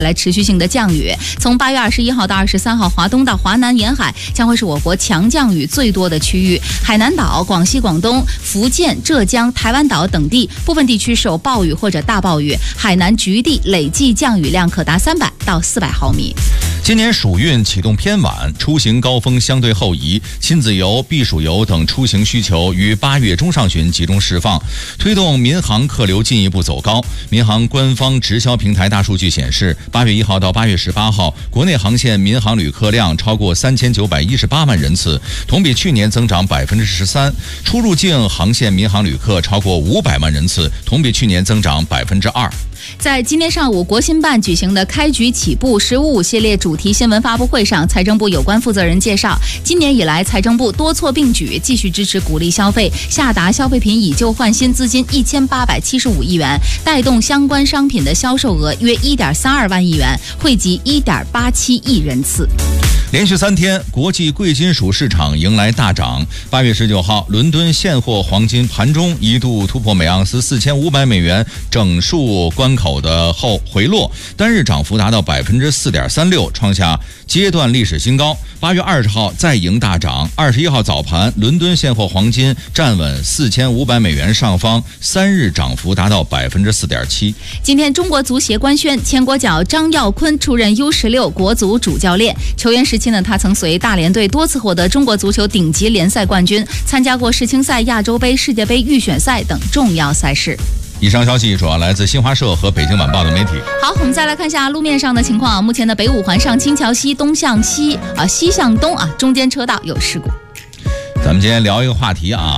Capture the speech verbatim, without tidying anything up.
来持续性的降雨，从八月二十一号到二十三号，华东到华南沿海将会是我国强降雨最多的区域。海南岛、广西、广东、福建、浙江、台湾岛等地部分地区是有暴雨或者大暴雨，海南局地累计降雨量可达三百到四百毫米。 今年暑运启动偏晚，出行高峰相对后移，亲子游、避暑游等出行需求于八月中上旬集中释放，推动民航客流进一步走高。民航官方直销平台大数据显示，八月一号到八月十八号，国内航线民航旅客量超过三千九百一十八万人次，同比去年增长百分之十三；出入境航线民航旅客超过五百万人次，同比去年增长百分之二。 在今天上午，国新办举行的开局起步“十五五”系列主题新闻发布会上，财政部有关负责人介绍，今年以来，财政部多措并举，继续支持鼓励消费，下达消费品以旧换新资金一千八百七十五亿元，带动相关商品的销售额约一点三二万亿元，惠及一点八七亿人次。 连续三天，国际贵金属市场迎来大涨。八月十九号，伦敦现货黄金盘中一度突破每盎司四千五百美元整数关口的后回落，单日涨幅达到百分之四点三六，创下阶段历史新高。八月二十号再迎大涨，二十一号早盘，伦敦现货黄金站稳四千五百美元上方，三日涨幅达到百分之四点七。 今天，中国足协官宣，前国脚张耀坤出任 U 十六 国足主教练，球员时期呢，他曾随大连队多次获得中国足球顶级联赛冠军，参加过世青赛、亚洲杯、世界杯预选赛等重要赛事。 以上消息主要来自新华社和北京晚报的媒体。 好，我们再来看一下路面上的情况。目前的北五环上青桥西东向西啊，西向东啊，中间车道有事故。 咱们今天聊一个话题啊。